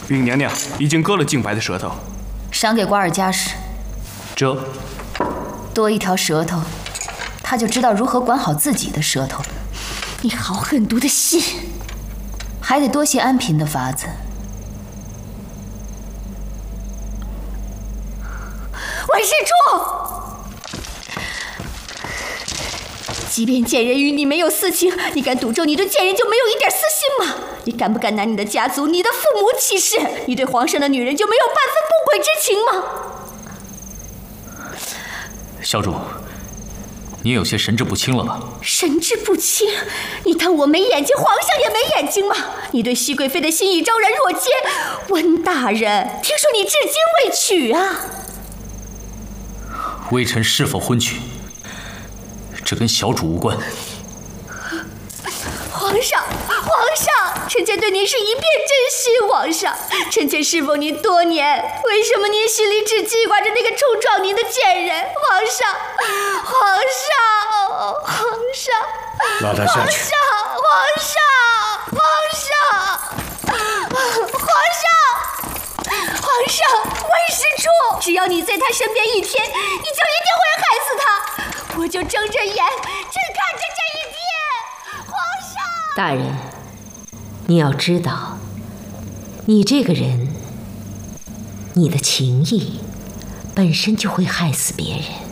禀娘娘，已经割了净白的舌头。 赏给瓜尔佳氏。 这多一条舌头，他就知道如何管好自己的舌头了。 你好狠毒的心！ 还得多些安贫的法子。 文世柱，即便贱人与你没有私情，你敢赌咒你对贱人就没有一点私心吗？你敢不敢拿你的家族、你的父母起誓，你对皇上的女人就没有半分不轨之情吗？ 小主，你有些神志不清了吧？ 神志不清？你当我没眼睛，皇上也没眼睛吗？你对熹贵妃的心意昭然若揭，温大人，听说你至今未娶啊？ 微臣是否婚娶，这跟小主无关。 皇上，臣妾对您是一片真心。皇上，臣妾侍奉您多年，为什么您心里只记挂着那个冲撞您的贱人？皇上， 拉他下去。 皇上，温世柱，只要你在他身边一天，你就一定会害死他。我就睁着眼，只看着这一天。皇上， 大人，你要知道，你这个人，你的情谊本身就会害死别人。